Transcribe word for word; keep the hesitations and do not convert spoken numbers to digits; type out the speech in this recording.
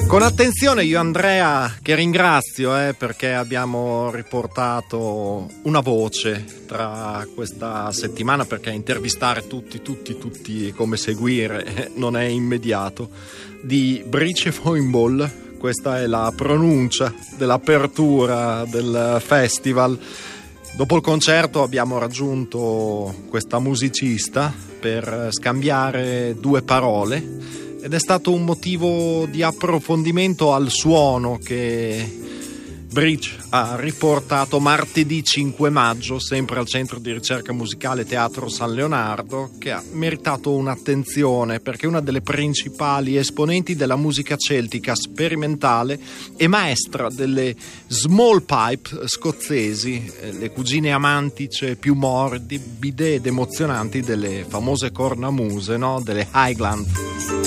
Con attenzione io e Andrea, che ringrazio eh, perché abbiamo riportato una voce tra questa settimana, perché intervistare tutti, tutti, tutti come seguire eh, non è immediato, di Brice Foynball. Questa è la pronuncia dell'apertura del festival. Dopo il concerto abbiamo raggiunto questa musicista per scambiare due parole ed è stato un motivo di approfondimento al suono che Brice ha riportato martedì cinque maggio, sempre al Centro di Ricerca Musicale Teatro San Leonardo, che ha meritato un'attenzione perché è una delle principali esponenti della musica celtica sperimentale e maestra delle small pipe scozzesi, le cugine amantiche più morbide ed emozionanti delle famose cornamuse, no? Delle Highland.